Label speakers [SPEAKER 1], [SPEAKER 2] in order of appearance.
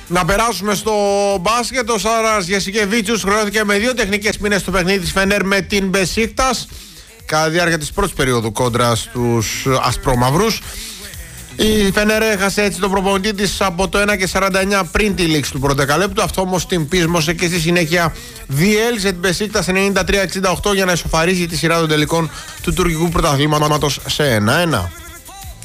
[SPEAKER 1] Να περάσουμε στο μπάσκετ. Ο Σάρας Γιασικεβίτσιους χρεώθηκε με 2 τεχνικές μήνες στο παιχνίδι της Φενέρ με την Μπεσίκτας κατά τη διάρκεια της πρώτης περίοδου κόντρα στους ασπρόμαυρους. Η Φενέρ έχασε έτσι τον προπονητή της από το 1:49 πριν τη λήξη του πρώτου δεκαλέπτου. Αυτό όμως την πείσμωσε και στη συνέχεια διέλυσε την Μπεσίκτας 93-68 για να ισοφαρίσει τη σειρά των τελικών του τουρκικού πρωταθλήματος σε 1-1.